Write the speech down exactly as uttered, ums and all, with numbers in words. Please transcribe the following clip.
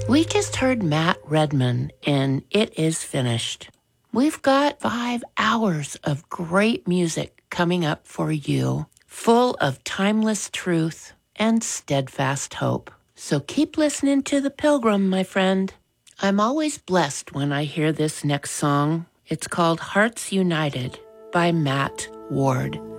We just heard Matt Redman in It Is Finished. We've got five hours of great music coming up for you, full of timeless truth and steadfast hope. So keep listening to The Pilgrim, my friend. I'm always blessed when I hear this next song. It's called Hearts United by Matt Ward.